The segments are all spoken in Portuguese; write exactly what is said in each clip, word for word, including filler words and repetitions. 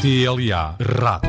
T L A Rádio.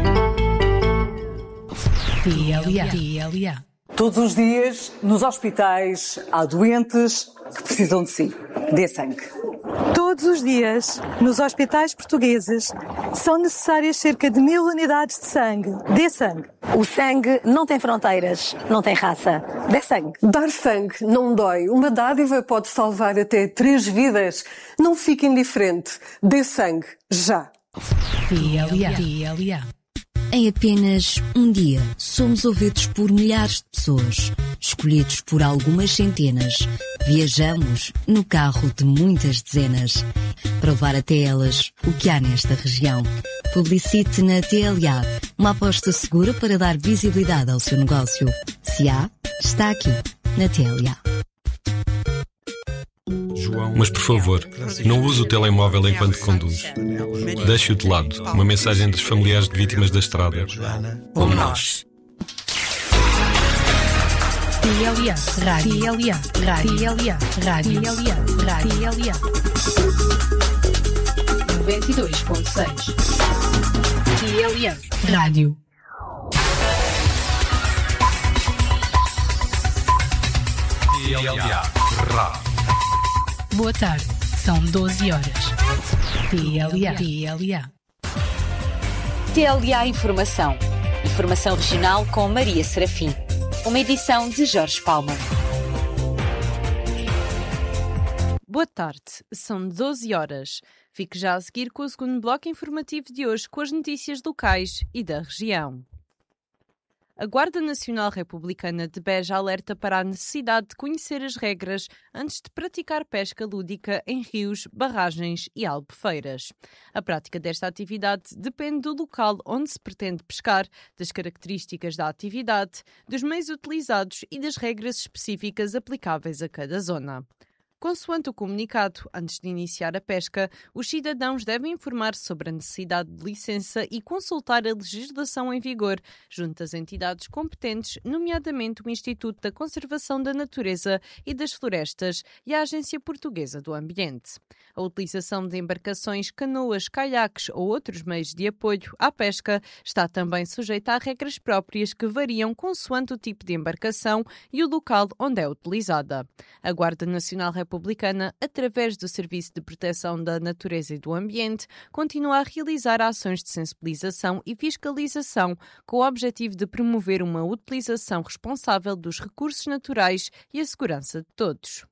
T L A. T L A. Todos os dias, nos hospitais, há doentes que precisam de si. Dê sangue. Todos os dias, nos hospitais portugueses, são necessárias cerca de mil unidades de sangue. Dê sangue. O sangue não tem fronteiras, não tem raça. Dê sangue. Dar sangue não dói. Uma dádiva pode salvar até três vidas. Não fique indiferente. Dê sangue. Já. T L A. T L A. Em apenas um dia, somos ouvidos por milhares de pessoas, escolhidos por algumas centenas. Viajamos no carro de muitas dezenas, para levar até elas o que há nesta região. Publicite na T L A, uma aposta segura para dar visibilidade ao seu negócio. Se há, está aqui, na T L A. Mas, por favor, não use o telemóvel enquanto conduz. Deixe-o de lado. Uma mensagem dos familiares de vítimas da estrada. Como nós. T L A. Rádio. T L A. Rádio. T L A. Rádio. T L A. Rádio. T L A. noventa e dois ponto seis. T L A. Rádio. T L A Rádio. Boa tarde, são doze horas. T L A. T L A. T L A Informação. Informação regional com Maria Serafim. Uma edição de Jorge Palma. Boa tarde, são doze horas. Fique já a seguir com o segundo bloco informativo de hoje com as notícias locais e da região. A Guarda Nacional Republicana de Beja alerta para a necessidade de conhecer as regras antes de praticar pesca lúdica em rios, barragens e albufeiras. A prática desta atividade depende do local onde se pretende pescar, das características da atividade, dos meios utilizados e das regras específicas aplicáveis a cada zona. Consoante o comunicado, antes de iniciar a pesca, os cidadãos devem informar sobre a necessidade de licença e consultar a legislação em vigor junto às entidades competentes, nomeadamente o Instituto da Conservação da Natureza e das Florestas e a Agência Portuguesa do Ambiente. A utilização de embarcações, canoas, caiaques ou outros meios de apoio à pesca está também sujeita a regras próprias que variam consoante o tipo de embarcação e o local onde é utilizada. A Guarda Nacional Republicana, através do Serviço de Proteção da Natureza e do Ambiente, continua a realizar ações de sensibilização e fiscalização com o objetivo de promover uma utilização responsável dos recursos naturais e a segurança de todos.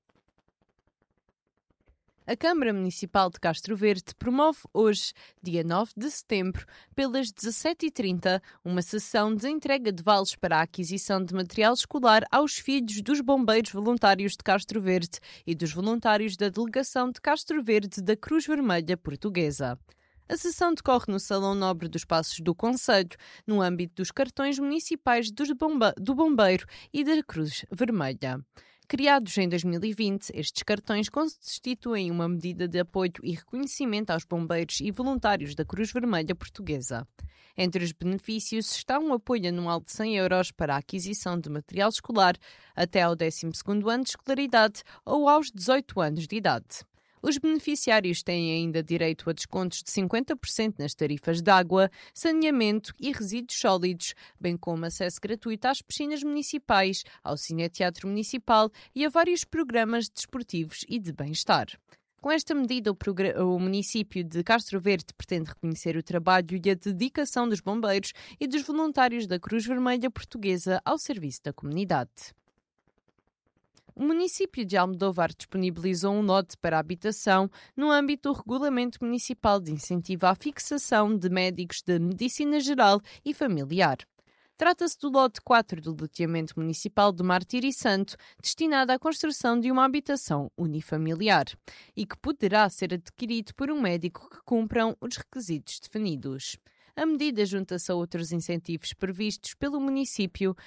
A Câmara Municipal de Castro Verde promove hoje, dia nove de setembro, pelas dezassete e trinta, uma sessão de entrega de vales para a aquisição de material escolar aos filhos dos bombeiros voluntários de Castro Verde e dos voluntários da Delegação de Castro Verde da Cruz Vermelha Portuguesa. A sessão decorre no Salão Nobre dos Passos do Concelho, no âmbito dos cartões municipais dos bomba- do Bombeiro e da Cruz Vermelha. Criados em dois mil e vinte, estes cartões constituem uma medida de apoio e reconhecimento aos bombeiros e voluntários da Cruz Vermelha Portuguesa. Entre os benefícios está um apoio anual de cem euros para a aquisição de material escolar até ao décimo segundo ano de escolaridade ou aos dezoito anos de idade. Os beneficiários têm ainda direito a descontos de cinquenta por cento nas tarifas de água, saneamento e resíduos sólidos, bem como acesso gratuito às piscinas municipais, ao cineteatro municipal e a vários programas desportivos e de bem-estar. Com esta medida, o, o município de Castro Verde pretende reconhecer o trabalho e a dedicação dos bombeiros e dos voluntários da Cruz Vermelha Portuguesa ao serviço da comunidade. O município de Almodóvar disponibilizou um lote para habitação no âmbito do Regulamento Municipal de Incentivo à Fixação de Médicos de Medicina Geral e Familiar. Trata-se do lote quatro do loteamento municipal de Martírio Santo, destinado à construção de uma habitação unifamiliar e que poderá ser adquirido por um médico que cumpram os requisitos definidos. A medida junta-se a outros incentivos previstos pelo município